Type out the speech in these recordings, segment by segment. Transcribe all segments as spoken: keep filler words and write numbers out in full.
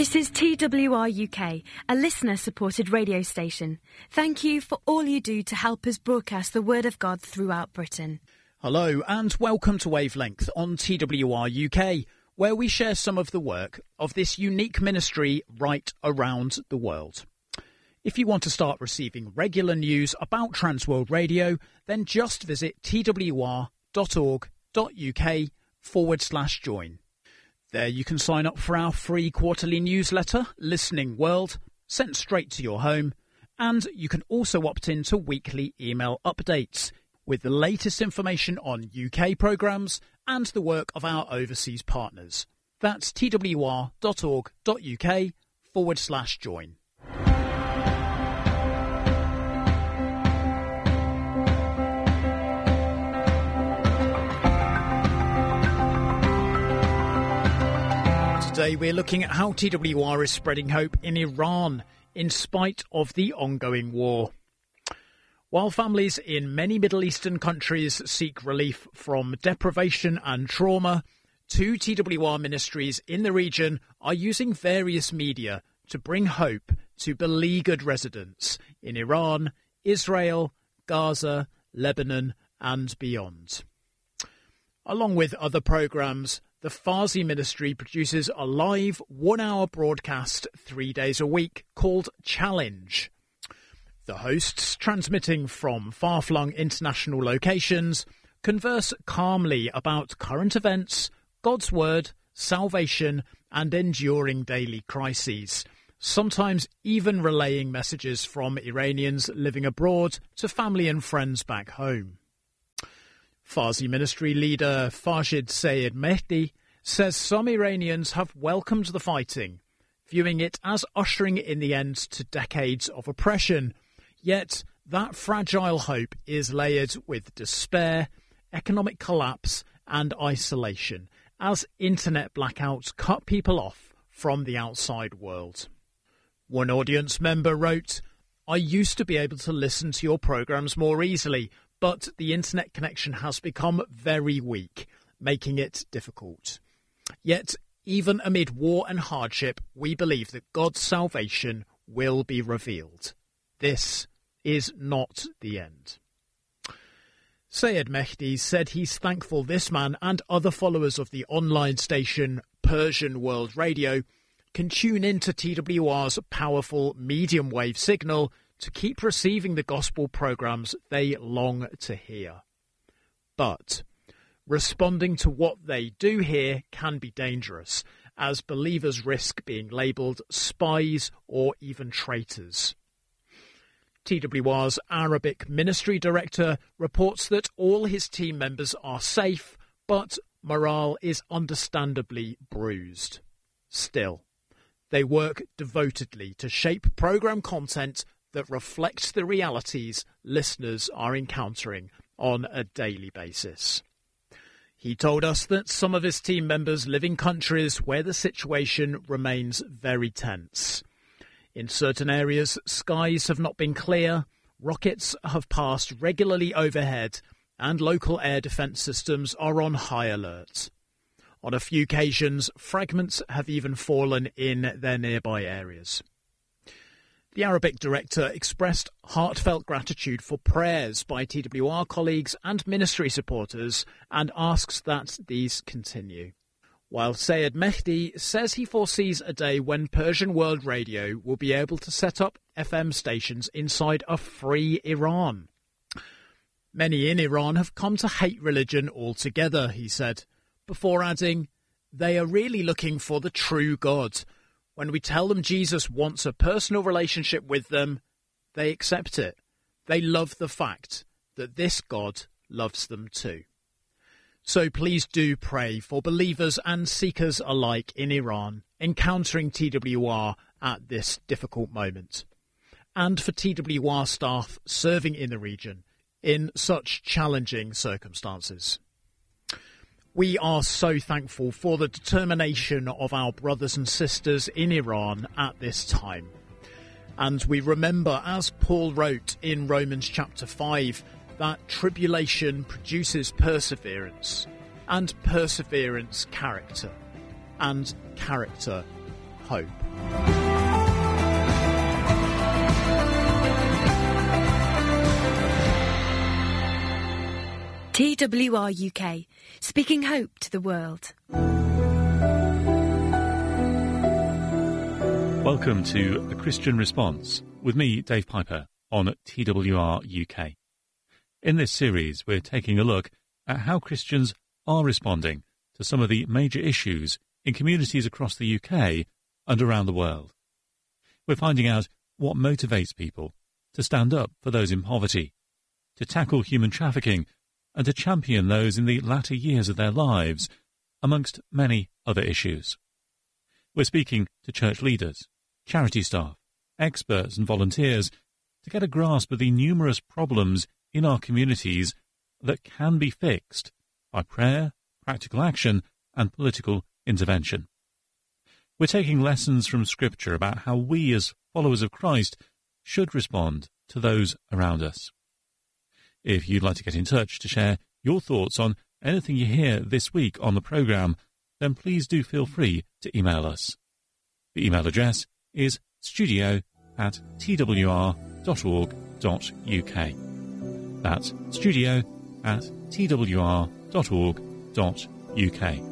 This is T W R U K, a listener-supported radio station. Thank you for all you do to help us broadcast the Word of God throughout Britain. Hello and welcome to Wavelength on T W R U K, where we share some of the work of this unique ministry right around the world. If you want to start receiving regular news about Transworld Radio, then just visit twr.org.uk forward slash join. There you can sign up for our free quarterly newsletter, Listening World, sent straight to your home, and you can also opt in to weekly email updates with the latest information on U K programmes and the work of our overseas partners. That's twr.org.uk forward slash join. Today we're looking at how T W R is spreading hope in Iran in spite of the ongoing war. While families in many Middle Eastern countries seek relief from deprivation and trauma, two T W R ministries in the region are using various media to bring hope to beleaguered residents in Iran, Israel, Gaza, Lebanon and beyond. Along with other programmes, the Farsi Ministry produces a live one-hour broadcast three days a week called Challenge. The hosts, transmitting from far-flung international locations, converse calmly about current events, God's word, salvation and enduring daily crises, sometimes even relaying messages from Iranians living abroad to family and friends back home. Farsi Ministry leader Farshid Sayed Mehdi says some Iranians have welcomed the fighting, viewing it as ushering in the end to decades of oppression. Yet that fragile hope is layered with despair, economic collapse and isolation as internet blackouts cut people off from the outside world. One audience member wrote, "I used to be able to listen to your programmes more easily, but the internet connection has become very weak, making it difficult. Yet, even amid war and hardship, we believe that God's salvation will be revealed. This is not the end." Sayed Mehdi said he's thankful this man and other followers of the online station Persian World Radio can tune in to T W R's powerful medium wave signal to keep receiving the gospel programmes they long to hear. But responding to what they do hear can be dangerous, as believers risk being labelled spies or even traitors. T W R's Arabic Ministry Director reports that all his team members are safe, but morale is understandably bruised. Still, they work devotedly to shape programme content that reflects the realities listeners are encountering on a daily basis. He told us that some of his team members live in countries where the situation remains very tense. In certain areas, skies have not been clear, rockets have passed regularly overhead, and local air defence systems are on high alert. On a few occasions, fragments have even fallen in their nearby areas. The Arabic director expressed heartfelt gratitude for prayers by T W R colleagues and ministry supporters and asks that these continue. While Sayed Mehdi says he foresees a day when Persian World Radio will be able to set up F M stations inside a free Iran. Many in Iran have come to hate religion altogether, he said, before adding, they are really looking for the true God. When we tell them Jesus wants a personal relationship with them, they accept it. They love the fact that this God loves them too. So please do pray for believers and seekers alike in Iran encountering T W R at this difficult moment, and for T W R staff serving in the region in such challenging circumstances. We are so thankful for the determination of our brothers and sisters in Iran at this time. And we remember, as Paul wrote in Romans chapter five, that tribulation produces perseverance, and perseverance character, and character hope. T W R U K, speaking hope to the world. Welcome to A Christian Response with me, Dave Piper, on T W R U K. In this series, we're taking a look at how Christians are responding to some of the major issues in communities across the U K and around the world. We're finding out what motivates people to stand up for those in poverty, to tackle human trafficking, and to champion those in the latter years of their lives, amongst many other issues. We're speaking to church leaders, charity staff, experts and volunteers to get a grasp of the numerous problems in our communities that can be fixed by prayer, practical action and political intervention. We're taking lessons from Scripture about how we as followers of Christ should respond to those around us. If you'd like to get in touch to share your thoughts on anything you hear this week on the programme, then please do feel free to email us. The email address is studio at t w r dot org dot u k. That's studio at t w r dot org dot u k.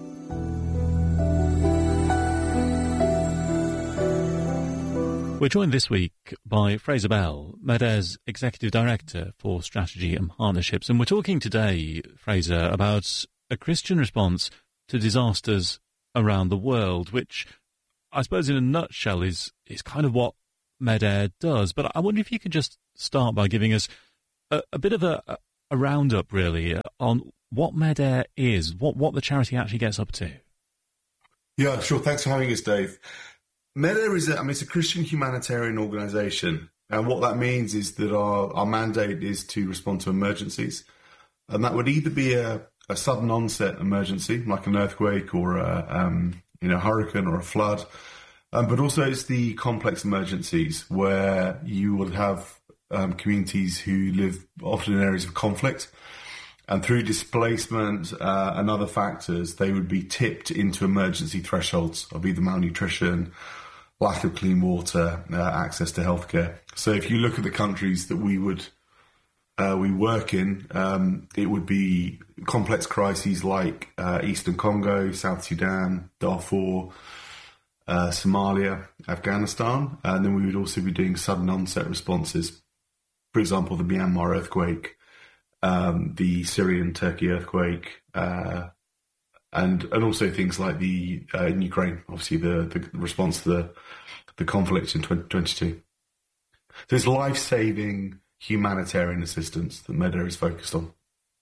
We're joined this week by Fraser Bell, MEDER's Executive Director for Strategy and Partnerships, and we're talking today, Fraser, about a Christian response to disasters around the world, which I suppose in a nutshell is, is kind of what MEDER does. But I wonder if you could just start by giving us a, a bit of a, a roundup, really, on what MEDER is, what, what the charity actually gets up to. Yeah, sure. Thanks for having us, Dave. MEDER is a, I mean, it's a Christian humanitarian organisation, and what that means is that our, our mandate is to respond to emergencies, and that would either be a, a sudden onset emergency, like an earthquake or a um, you know hurricane or a flood, um, but also it's the complex emergencies where you would have um, communities who live often in areas of conflict, and through displacement uh, and other factors, they would be tipped into emergency thresholds of either malnutrition, lack of clean water, uh, access to healthcare. So if you look at the countries that we would uh, we work in, um, it would be complex crises like uh, Eastern Congo, South Sudan, Darfur, uh, Somalia, Afghanistan, and then we would also be doing sudden onset responses. For example, the Myanmar earthquake, um, the Syrian-Turkey earthquake, uh, And and also things like the uh, in Ukraine, obviously the, the response to the the conflict in twenty twenty-two. So it's life-saving humanitarian assistance that MEDER is focused on.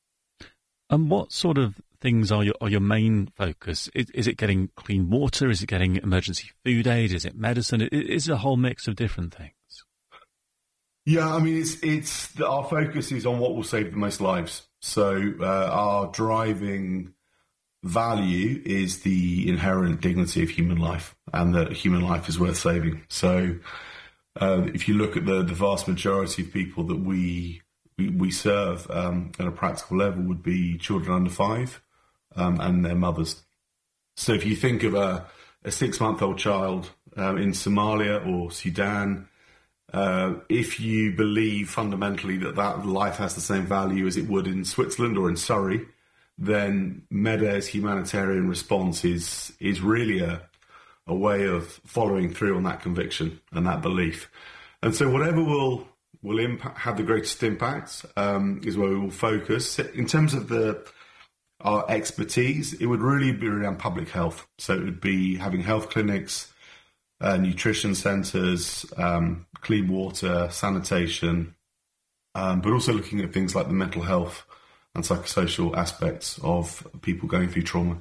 And what sort of things are your are your main focus? Is, is it getting clean water? Is it getting emergency food aid? Is it medicine? Is it a whole mix of different things? Yeah, I mean, it's it's our focus is on what will save the most lives. So uh, our driving value is the inherent dignity of human life, and that human life is worth saving. So uh, if you look at the, the vast majority of people that we we, we serve um, at a practical level would be children under five um, and their mothers. So if you think of a, a six-month-old child um, in Somalia or Sudan, uh, if you believe fundamentally that that life has the same value as it would in Switzerland or in Surrey, then MEDER's humanitarian response is is really a a way of following through on that conviction and that belief. And so whatever will will impact, have the greatest impact um, is where we will focus. In terms of the our expertise, it would really be around public health. So it would be having health clinics, uh, nutrition centres, um, clean water, sanitation, um, but also looking at things like the mental health and psychosocial aspects of people going through trauma.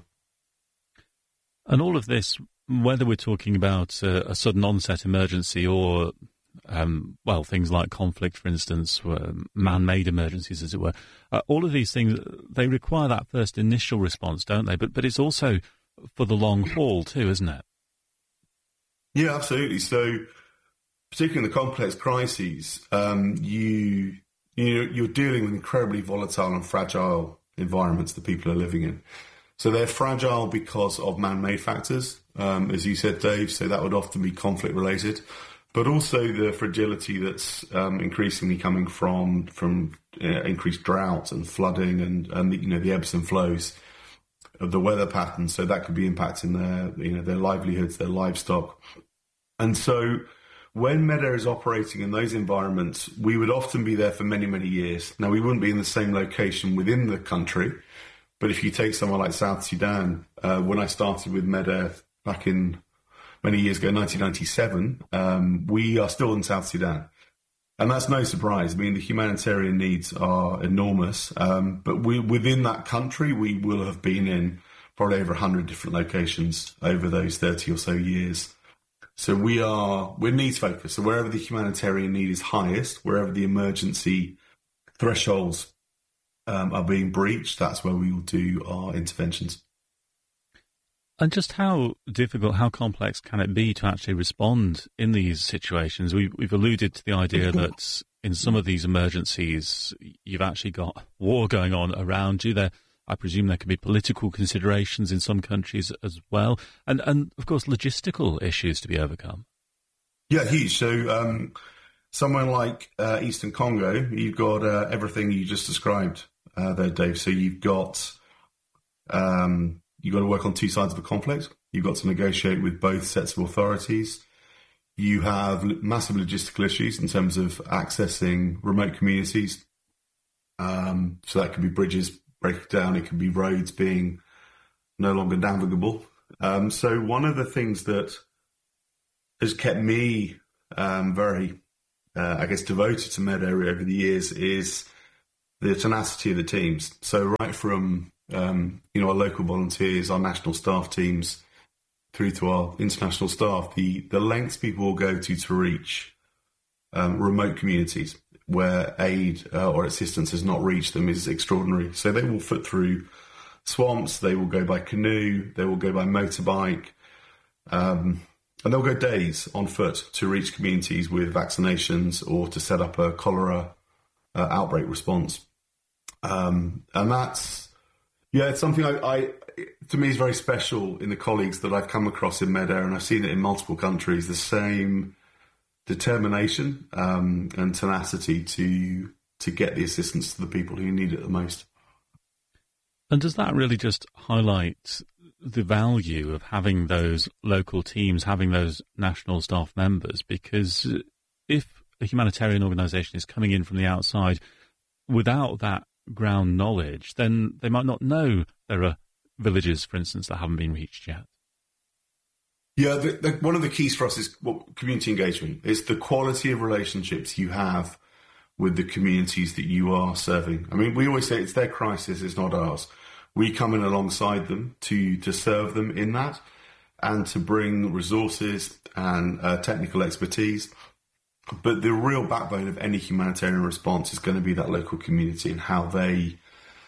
And all of this, whether we're talking about a, a sudden onset emergency or, um, well, things like conflict, for instance, man-made emergencies, as it were, uh, all of these things, they require that first initial response, don't they? But but it's also for the long haul too, isn't it? Yeah, absolutely. So particularly in the complex crises, um, you... You, you're dealing with incredibly volatile and fragile environments that people are living in. So they're fragile because of man-made factors. um, as you said, Dave, so that would often be conflict-related, but also the fragility that's um, increasingly coming from from uh, increased drought and flooding and, and the, you know, the ebbs and flows of the weather patterns. So that could be impacting their, you know, their livelihoods, their livestock. And so when Medair is operating in those environments, we would often be there for many, many years. Now, we wouldn't be in the same location within the country, but if you take somewhere like South Sudan, uh, when I started with Medair back in many years ago, nineteen ninety-seven, um, we are still in South Sudan. And that's no surprise. I mean, the humanitarian needs are enormous, um, but we, within that country, we will have been in probably over one hundred different locations over those thirty or so years. So we are, we're needs focused. So wherever the humanitarian need is highest, wherever the emergency thresholds um, are being breached, that's where we will do our interventions. And just how difficult, how complex can it be to actually respond in these situations? We've, we've alluded to the idea that in some of these emergencies, you've actually got war going on around you. There, I presume there can be political considerations in some countries as well. And, and of course, logistical issues to be overcome. Yeah, huge. So um, somewhere like uh, Eastern Congo, you've got uh, everything you just described uh, there, Dave. So you've got... Um, You've got to work on two sides of a conflict. You've got to negotiate with both sets of authorities. You have massive logistical issues in terms of accessing remote communities. Um, so that could be bridges breaking down. It could be roads being no longer navigable. Um, so one of the things that has kept me um, very, uh, I guess, devoted to Medair over the years is the tenacity of the teams. So right from Um, you know, our local volunteers, our national staff teams, through to our international staff, the, the lengths people will go to to reach um, remote communities where aid uh, or assistance has not reached them is extraordinary. So they will foot through swamps, they will go by canoe, they will go by motorbike, um, and they'll go days on foot to reach communities with vaccinations or to set up a cholera uh, outbreak response. Um, and that's Yeah, it's something I, I, to me, is very special in the colleagues that I've come across in Medair, and I've seen it in multiple countries, the same determination um, and tenacity to to get the assistance to the people who need it the most. And does that really just highlight the value of having those local teams, having those national staff members? Because if a humanitarian organisation is coming in from the outside without that ground knowledge, then they might not know there are villages, for instance, that haven't been reached yet. Yeah, the, the, one of the keys for us is well, community engagement. It's the quality of relationships you have with the communities that you are serving. I mean, we always say it's their crisis, it's not ours. We come in alongside them to, to serve them in that and to bring resources and uh, technical expertise. But the real backbone of any humanitarian response is going to be that local community and how they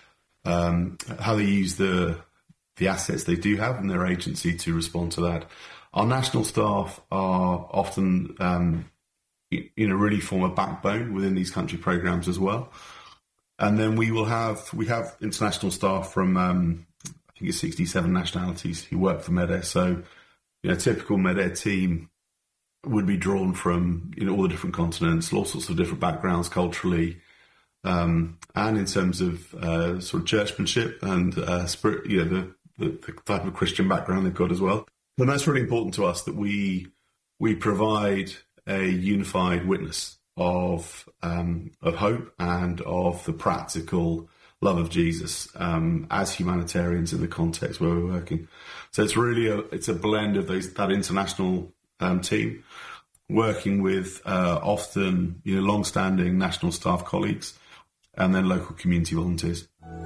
um, how they use the the assets they do have and their agency to respond to that. Our national staff are often, um, you know, really form a backbone within these country programs as well. And then we will have we have international staff from um, I think it's sixty-seven nationalities who work for Medair. So, you know, a typical Medair team would be drawn from, you know, all the different continents, all sorts of different backgrounds culturally, um, and in terms of uh, sort of churchmanship and uh, spirit, you know, the, the, the type of Christian background they've got as well. And that's really important to us that we we provide a unified witness of um, of hope and of the practical love of Jesus um, as humanitarians in the context where we're working. So it's really a it's a blend of those that international Um, team, working with uh, often, you know, long-standing national staff colleagues and then local community volunteers.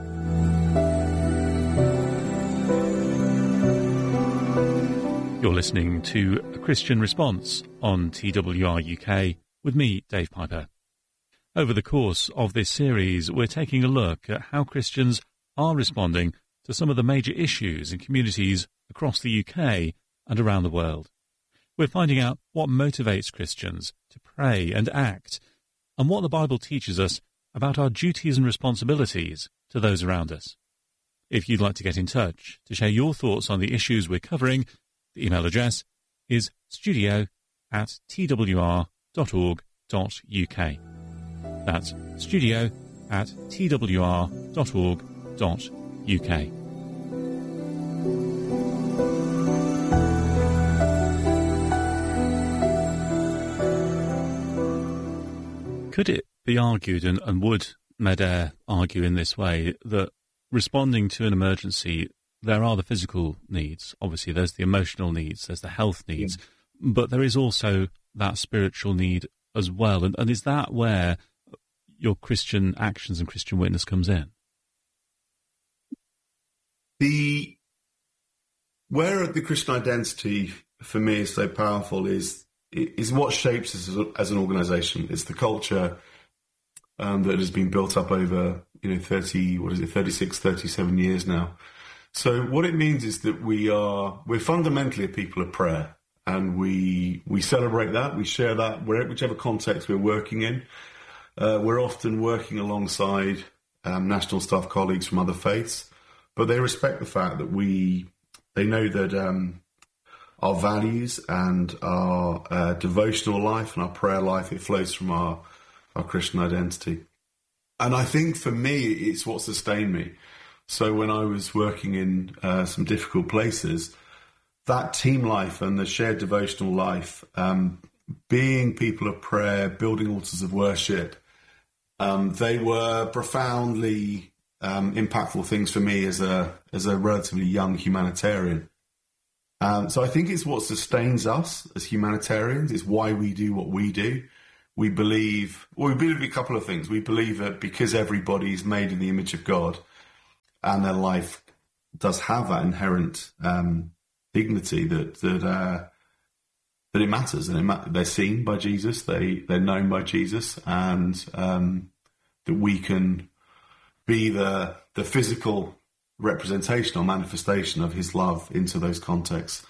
You're listening to A Christian Response on T W R U K with me, Dave Piper. Over the course of this series, we're taking a look at how Christians are responding to some of the major issues in communities across the U K and around the world. We're finding out what motivates Christians to pray and act, and what the Bible teaches us about our duties and responsibilities to those around us. If you'd like to get in touch to share your thoughts on the issues we're covering, The email address is studio at twr dot org dot uk. That's studio at twr dot org dot uk. Could it be argued, and, and would Medair argue in this way, that responding to an emergency, there are the physical needs, obviously there's the emotional needs, there's the health needs, yeah. but there is also that spiritual need as well. And, and is that where your Christian actions and Christian witness comes in? The where the Christian identity for me is so powerful is is what shapes us as, a, as an organisation. It's the culture um, that has been built up over, you know, thirty, what is it, thirty-six, thirty-seven years now. So what it means is that we are, we're fundamentally a people of prayer, and we we celebrate that, we share that, whichever context we're working in. Uh, we're often working alongside um, national staff colleagues from other faiths, but they respect the fact that we, they know that um, our values and our uh, devotional life and our prayer life, it flows from our, our Christian identity. And I think for me, it's what sustained me. So when I was working in uh, some difficult places, that team life and the shared devotional life, um, being people of prayer, building altars of worship, um, they were profoundly um, impactful things for me as a as a relatively young humanitarian. Um, so I think it's what sustains us as humanitarians. It's why we do what we do. We believe, well, we believe a couple of things. We believe that because everybody is made in the image of God, and their life does have that inherent um, dignity that that uh, that it matters, and it ma- they're seen by Jesus, they they're known by Jesus, and um, that we can be the the physical representation or manifestation of His love into those contexts.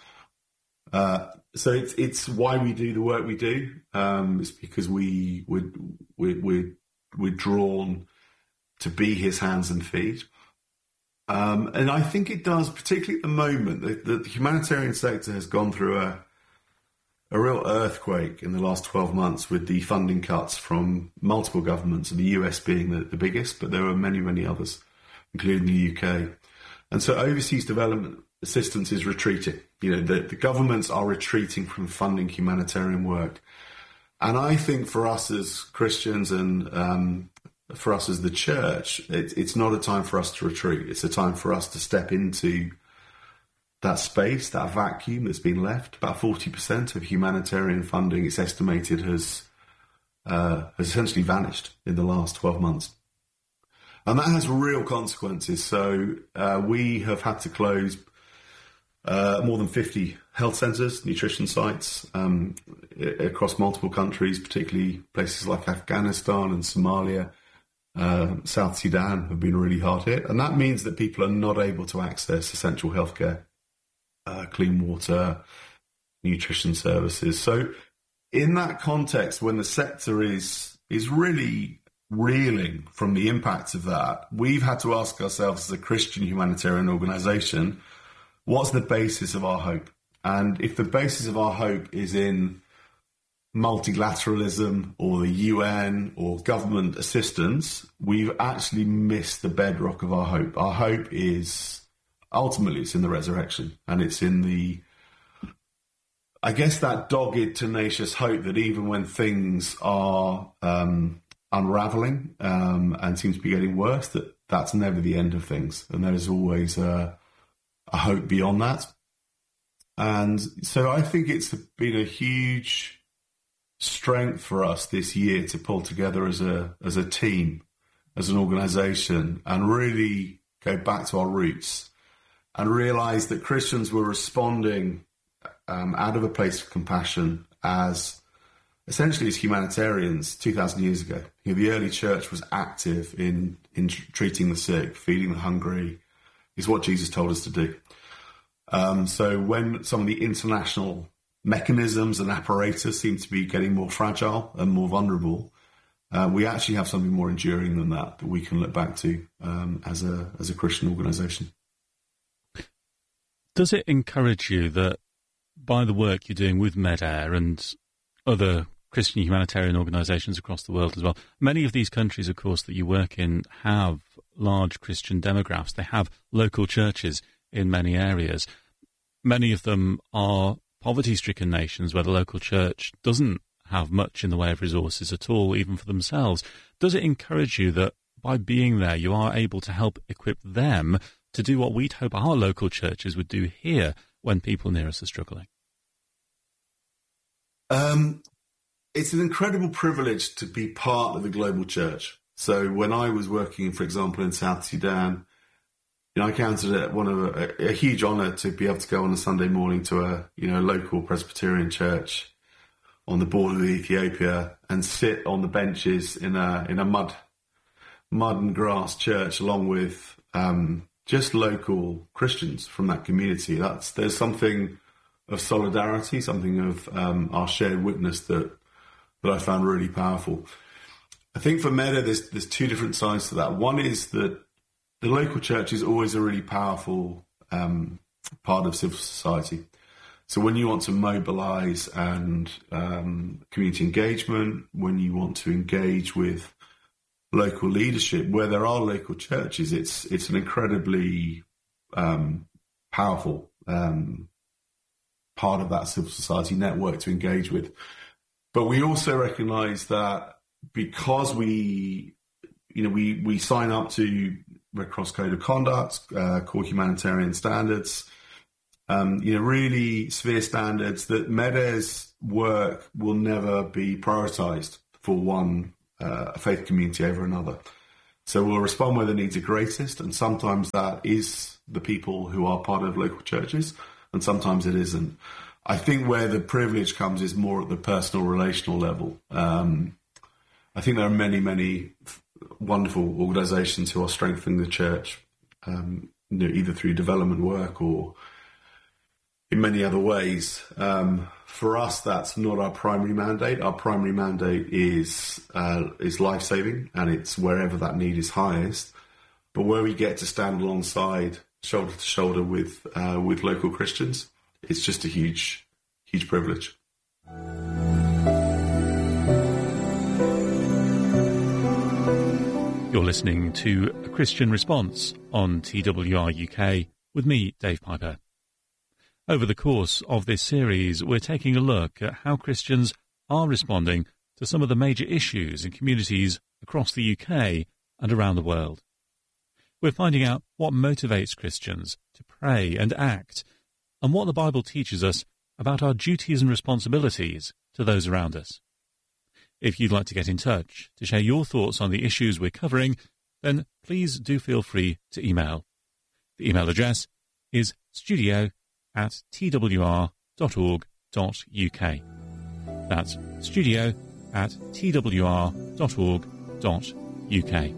Uh, so it's it's why we do the work we do. Um, it's because we we we we're, we're drawn to be His hands and feet. Um, and I think it does, particularly at the moment. The, the humanitarian sector has gone through a a real earthquake in the last twelve months with the funding cuts from multiple governments, and the U S being the, the biggest, but there were many, many others, including the U K. And so overseas development assistance is retreating. You know, the, the governments are retreating from funding humanitarian work. And I think for us as Christians and um, for us as the church, it, it's not a time for us to retreat. It's a time for us to step into that space, that vacuum that's been left. About forty percent of humanitarian funding, it's estimated, has uh, has essentially vanished in the last twelve months. And that has real consequences. So uh, we have had to close uh, more than fifty health centres, nutrition sites um, across multiple countries, particularly places like Afghanistan and Somalia. Uh, South Sudan have been really hard hit. And that means that people are not able to access essential healthcare, uh, clean water, nutrition services. So in that context, when the sector is is really reeling from the impacts of that, we've had to ask ourselves as a Christian humanitarian organisation, what's the basis of our hope? And if the basis of our hope is in multilateralism or the U N or government assistance, we've actually missed the bedrock of our hope. Our hope is, ultimately, it's in the resurrection, and it's in the, I guess, that dogged, tenacious hope that even when things are um, unraveling um, and seem to be getting worse, that that's never the end of things, and there's always a, a hope beyond that. And so I think it's been a huge strength for us this year to pull together as a as a team, as an organisation, and really go back to our roots and realise that Christians were responding um, out of a place of compassion as essentially as humanitarians two thousand years ago. You know, the early church was active in, in treating the sick, feeding the hungry, is what Jesus told us to do. Um, so when some of the international mechanisms and apparatus seem to be getting more fragile and more vulnerable, uh, we actually have something more enduring than that that we can look back to um, as a as a Christian organisation. Does it encourage you that by the work you're doing with MEDAIR and other Christian humanitarian organisations across the world as well, many of these countries, of course, that you work in have large Christian demographics. They have local churches in many areas. Many of them are poverty-stricken nations where the local church doesn't have much in the way of resources at all, even for themselves. Does it encourage you that by being there, you are able to help equip them to do what we'd hope our local churches would do here when people near us are struggling? Um, it's an incredible privilege to be part of the global church. So when I was working, for example, in South Sudan, you know, I counted it one of a, a huge honour to be able to go on a Sunday morning to a you know local Presbyterian church on the border of Ethiopia and sit on the benches in a in a mud mud and grass church along with um, just local Christians from that community. That's there's something of solidarity, something of um, our shared witness that that I found really powerful. I think for MEDAIR, there's there's two different sides to that. One is that the local church is always a really powerful um, part of civil society. So when you want to mobilise and um, community engagement, when you want to engage with local leadership, where there are local churches, it's it's an incredibly um, powerful um, part of that civil society network to engage with. But we also recognise that because we, you know, we, we sign up to Red Cross Code of Conduct, uh, core humanitarian standards, um, you know, really severe standards, that MEDAIR's work will never be prioritised for one uh, faith community over another. So we'll respond where the needs are greatest, and sometimes that is the people who are part of local churches, and sometimes it isn't. I think where the privilege comes is more at the personal, relational level. Um, I think there are many, many wonderful organisations who are strengthening the church, um, you know, either through development work or in many other ways. Um, for us, that's not our primary mandate. Our primary mandate is uh, is life-saving, and it's wherever that need is highest. But where we get to stand alongside, shoulder to shoulder with uh, with local Christians, it's just a huge, huge privilege. You're listening to A Christian Response on T W R U K with me, Dave Piper. Over the course of this series, we're taking a look at how Christians are responding to some of the major issues in communities across the U K and around the world. We're finding out what motivates Christians to pray and act, and what the Bible teaches us about our duties and responsibilities to those around us. If you'd like to get in touch to share your thoughts on the issues we're covering, then please do feel free to email. The email address is studio at t w r dot org dot u k. That's studio at t w r dot org dot u k.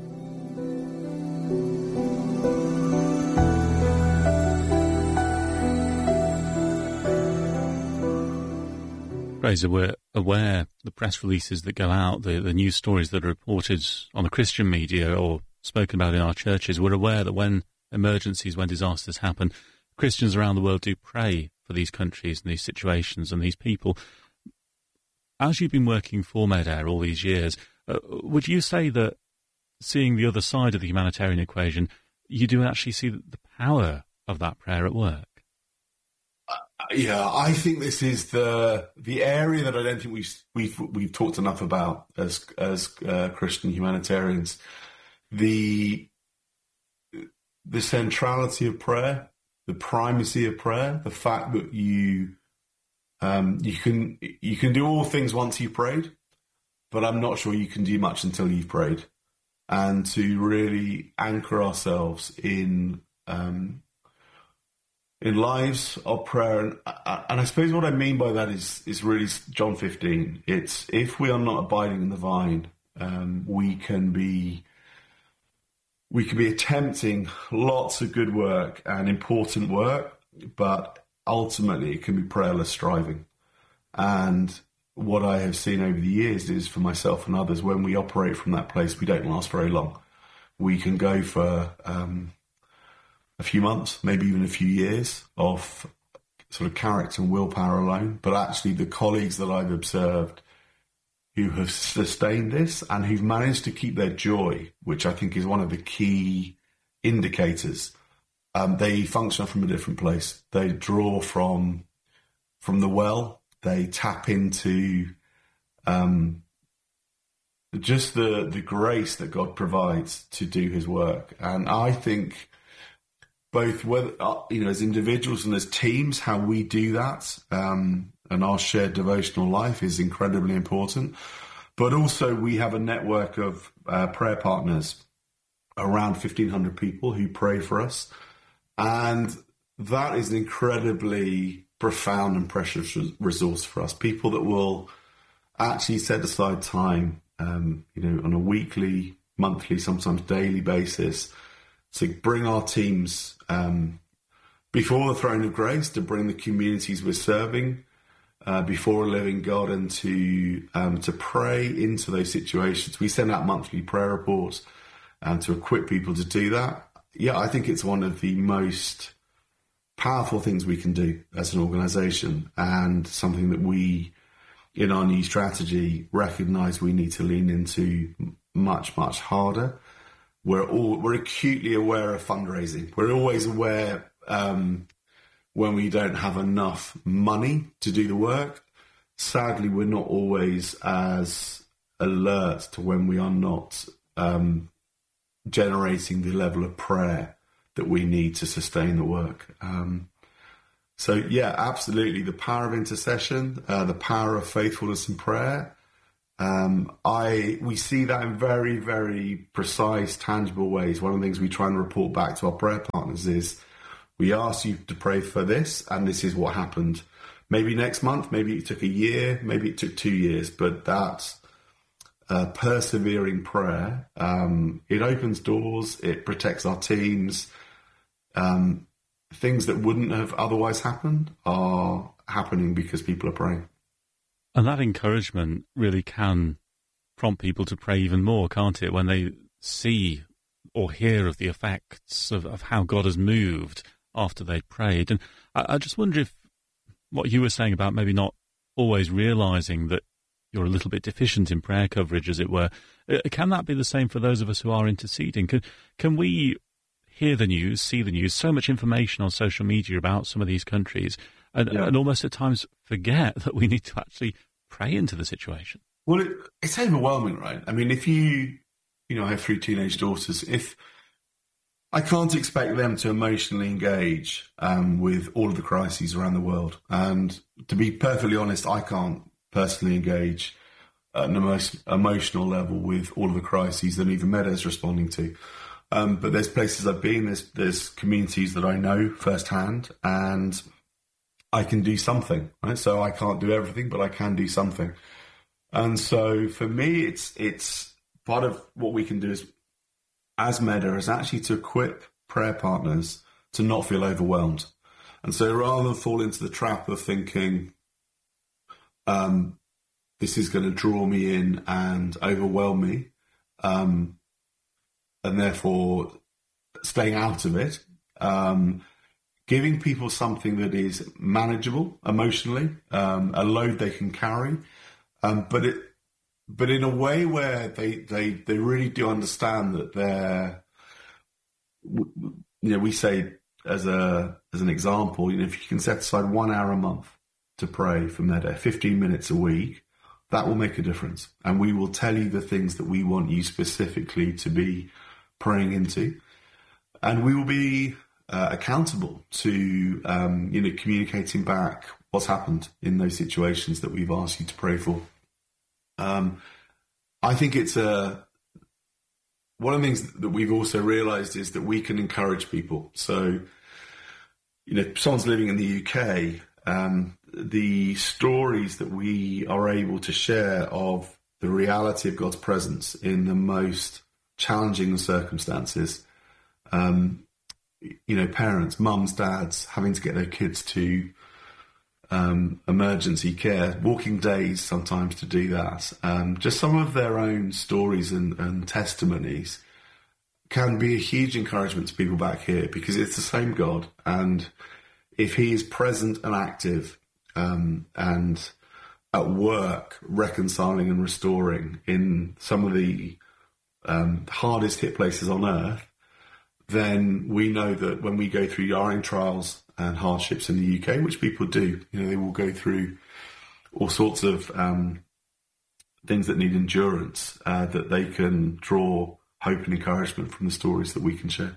Fraser, we're aware the press releases that go out, the, the news stories that are reported on the Christian media or spoken about in our churches, we're aware that when emergencies, when disasters happen, Christians around the world do pray for these countries and these situations and these people. As you've been working for MEDAIR all these years, uh, would you say that seeing the other side of the humanitarian equation, you do actually see the power of that prayer at work? Yeah, I think this is the the area that I don't think we've we've we've talked enough about as as uh, Christian humanitarians. The the centrality of prayer, the primacy of prayer, the fact that you um, you can you can do all things once you've prayed, but I'm not sure you can do much until you've prayed, and to really anchor ourselves in. Um, In lives of prayer, and, and I suppose what I mean by that is is really John fifteen. It's if we are not abiding in the vine, um, we can be we can be attempting lots of good work and important work, but ultimately it can be prayerless striving. And what I have seen over the years is, for myself and others, when we operate from that place, we don't last very long. We can go for um, a few months, maybe even a few years of sort of character and willpower alone, but actually the colleagues that I've observed who have sustained this and who've managed to keep their joy, which I think is one of the key indicators. Um, they function from a different place. They draw from from the well. They tap into um, just the the grace that God provides to do His work. And I think both whether you know as individuals and as teams, how we do that, um, and our shared devotional life is incredibly important. But also, we have a network of uh, prayer partners, around fifteen hundred people who pray for us. And that is an incredibly profound and precious resource for us. People that will actually set aside time, um, you know, on a weekly, monthly, sometimes daily basis to bring our teams um, before the throne of grace, to bring the communities we're serving uh, before a living God, and to um, to pray into those situations. We send out monthly prayer reports and to equip people to do that. Yeah, I think it's one of the most powerful things we can do as an organisation, and something that we, in our new strategy, recognise we need to lean into much, much harder. We're all we're acutely aware of fundraising. We're always aware um, when we don't have enough money to do the work. Sadly, we're not always as alert to when we are not Um, generating the level of prayer that we need to sustain the work. Um, so, yeah, absolutely. The power of intercession, uh, the power of faithfulness in prayer. Um, I we see that in very, very precise, tangible ways. One of the things we try and report back to our prayer partners is we ask you to pray for this, and this is what happened. Maybe next month, maybe it took a year, maybe it took two years, but that's Uh, persevering prayer. Um, it opens doors, it protects our teams. Um, things that wouldn't have otherwise happened are happening because people are praying. And that encouragement really can prompt people to pray even more, can't it, when they see or hear of the effects of, of how God has moved after they'd prayed. And I, I just wonder if what you were saying about maybe not always realising that you're a little bit deficient in prayer coverage, as it were. Can that be the same for those of us who are interceding? Can, can we hear the news, see the news, so much information on social media about some of these countries, and, yeah. and almost at times forget that we need to actually pray into the situation? Well, it, it's overwhelming, right? I mean, if you, you know, I have three teenage daughters. If I can't expect them to emotionally engage um, with all of the crises around the world. And to be perfectly honest, I can't personally engage at an emo- emotional level with all of the crises that even Meta is responding to. Um, but there's places I've been, there's, there's communities that I know firsthand, and I can do something, right? So I can't do everything, but I can do something. And so for me, it's it's part of what we can do is, as Meta, is actually to equip prayer partners to not feel overwhelmed. And so rather than fall into the trap of thinking, Um, this is going to draw me in and overwhelm me, um, and therefore staying out of it, um, giving people something that is manageable emotionally, um, a load they can carry, um, but it, but in a way where they, they, they really do understand that they're, you know, we say as a as an example, you know, if you can set aside one hour a month to pray for Meta, fifteen minutes a week, that will make a difference. And we will tell you the things that we want you specifically to be praying into. And we will be uh, accountable to, um, you know, communicating back what's happened in those situations that we've asked you to pray for. Um, I think it's a, one of the things that we've also realised is that we can encourage people. So, you know, someone's living in the U K, um, the stories that we are able to share of the reality of God's presence in the most challenging circumstances. Um, you know, parents, mums, dads having to get their kids to um, emergency care, walking days sometimes to do that. Um, just some of their own stories and, and testimonies can be a huge encouragement to people back here, because it's the same God, and if he is present and active um, and at work reconciling and restoring in some of the um, hardest hit places on earth, then we know that when we go through our own trials and hardships in the U K, which people do, you know, they will go through all sorts of um, things that need endurance, uh, that they can draw hope and encouragement from the stories that we can share.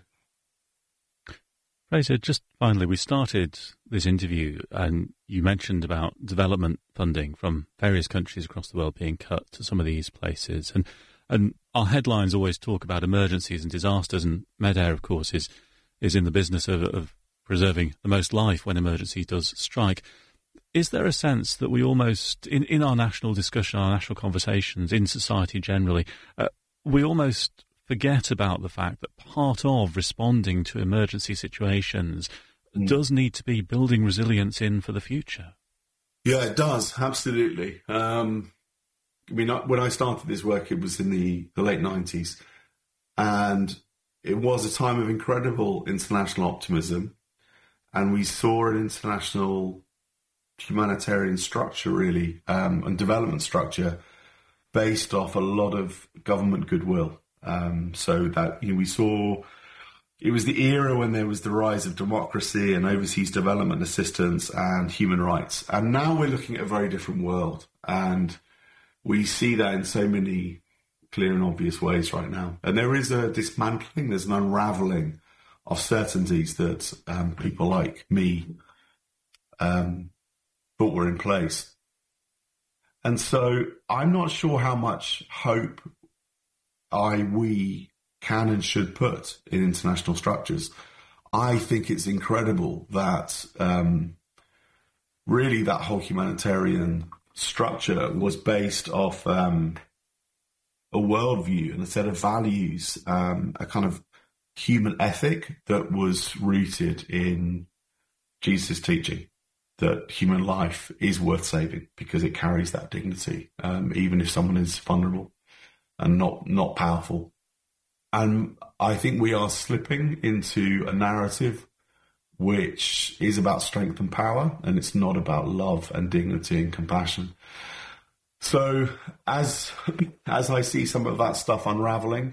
Fraser, just finally, we started this interview and you mentioned about development funding from various countries across the world being cut to some of these places. And and our headlines always talk about emergencies and disasters, and Medair, of course, is is in the business of, of preserving the most life when emergency does strike. Is there a sense that we almost, in, in our national discussion, our national conversations, in society generally, uh, we almost forget about the fact that part of responding to emergency situations mm. does need to be building resilience in for the future? Yeah, it does, absolutely. Um, I mean, when I started this work, it was in the, the late nineties, and it was a time of incredible international optimism, and we saw an international humanitarian structure, really, um, and development structure based off a lot of government goodwill. Um, so that, you know, we saw it was the era when there was the rise of democracy and overseas development assistance and human rights. And now we're looking at a very different world. And we see that in so many clear and obvious ways right now. And there is a dismantling, there's an unraveling of certainties that um, people like me um, thought were in place. And so I'm not sure how much hope I, we can and should put in international structures. I think it's incredible that um, really that whole humanitarian structure was based off um, a worldview and a set of values, um, a kind of human ethic that was rooted in Jesus' teaching, that human life is worth saving because it carries that dignity, um, even if someone is vulnerable and not not powerful. And I think we are slipping into a narrative which is about strength and power, and it's not about love and dignity and compassion. So as as I see some of that stuff unraveling,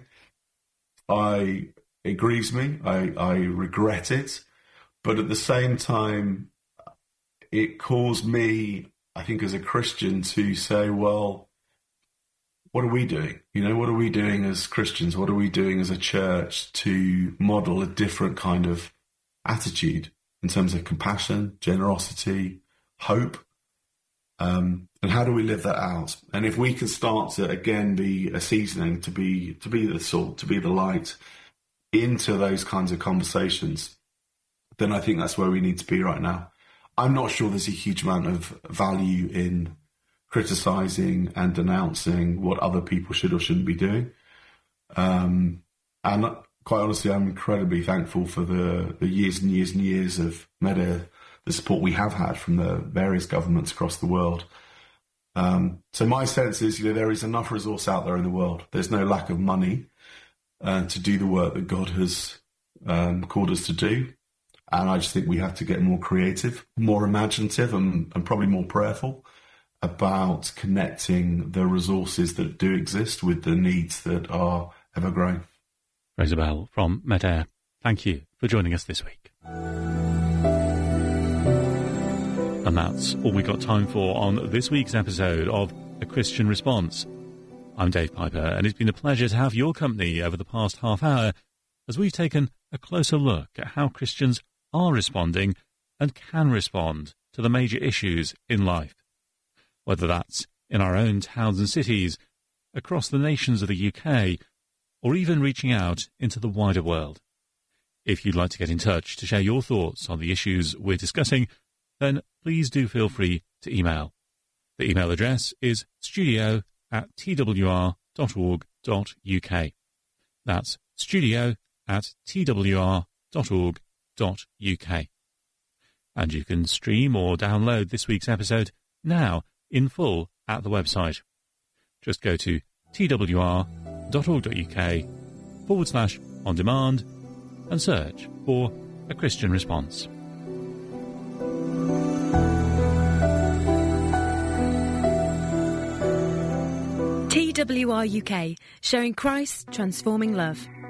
I it grieves me, I, I regret it, but at the same time, it caused me, I think, as a Christian to say, well, what are we doing? You know, what are we doing as Christians? What are we doing as a church to model a different kind of attitude in terms of compassion, generosity, hope? Um, and how do we live that out? And if we can start to, again, be a seasoning, to be to be the salt, to be the light into those kinds of conversations, then I think that's where we need to be right now. I'm not sure there's a huge amount of value in criticising and denouncing what other people should or shouldn't be doing. Um, and quite honestly, I'm incredibly thankful for the, the years and years and years of Medair, the support we have had from the various governments across the world. Um, so my sense is, you know, there is enough resource out there in the world. There's no lack of money uh, to do the work that God has um, called us to do. And I just think we have to get more creative, more imaginative, and, and probably more prayerful about connecting the resources that do exist with the needs that are ever growing. Fraser Bell from Medair, thank you for joining us this week. And that's all we got time for on this week's episode of A Christian Response. I'm Dave Piper, and it's been a pleasure to have your company over the past half hour as we've taken a closer look at how Christians are responding and can respond to the major issues in life, whether that's in our own towns and cities, across the nations of the U K, or even reaching out into the wider world. If you'd like to get in touch to share your thoughts on the issues we're discussing, then please do feel free to email. The email address is studio at t w r dot org dot u k. That's studio at t w r dot org dot u k. And you can stream or download this week's episode now in full at the website. Just go to t w r dot org dot u k forward slash on demand and search for A Christian Response. T W R U K, showing Christ transforming love.